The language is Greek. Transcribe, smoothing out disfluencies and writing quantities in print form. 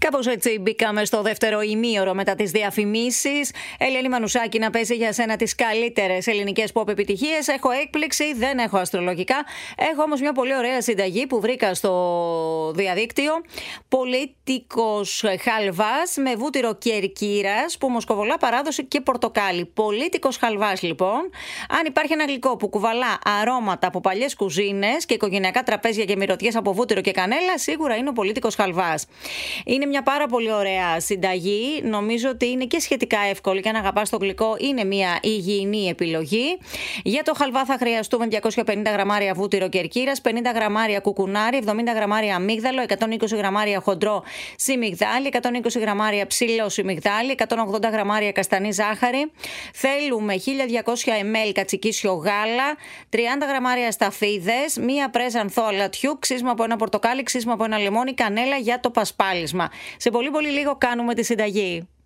Κάπως έτσι μπήκαμε στο δεύτερο ημίωρο μετά τις διαφημίσεις. Ελένη Μανουσάκη, να παίζει για σένα τις καλύτερες ελληνικές pop επιτυχίες. Έχω έκπληξη, δεν έχω αστρολογικά. Έχω όμως μια πολύ ωραία συνταγή που βρήκα στο διαδίκτυο. Πολίτικος χαλβάς με βούτυρο κερκύρας, που μοσκοβολά παράδοση και πορτοκάλι. Πολίτικος χαλβάς λοιπόν. Αν υπάρχει ένα γλυκό που κουβαλά αρώματα από παλιές κουζίνες και οικογενειακά τραπέζια και μυρωδιές από βούτυρο και κανέλα, σίγουρα είναι ο πολίτικος χαλβάς. Είναι μια πάρα πολύ ωραία συνταγή. Νομίζω ότι είναι και σχετικά εύκολη και αν αγαπάς το γλυκό είναι μια υγιεινή επιλογή. Για το χαλβά θα χρειαστούμε 250 γραμμάρια βούτυρο κερκύρας, 50 γραμμάρια κουκουνάρι, 70 γραμμάρια αμύγδαλο, 120 γραμμάρια χοντρό σιμιγδάλι, 120 γραμμάρια ψηλό σιμιγδάλι, 180 γραμμάρια καστανή ζάχαρη. Θέλουμε 1200 ml κατσικίσιο γάλα, 30 γραμμάρια σταφίδες, μία πρέζα ανθό αλατιού, ξύσμα από ένα πορτοκάλι, ξύσμα από ένα λεμόνι, κανέλα για το πασπάλισμα. Σε πολύ πολύ λίγο κάνουμε τη συνταγή.